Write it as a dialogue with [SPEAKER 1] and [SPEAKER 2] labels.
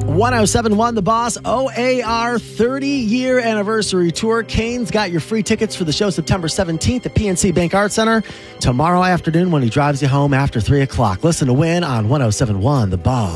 [SPEAKER 1] 1071 The Boss OAR 30-year anniversary tour. Kane's got your free tickets for the show September 17th at PNC Bank Arts Center. Tomorrow afternoon when he drives you home after 3 o'clock. Listen to win on 1071 The Boss.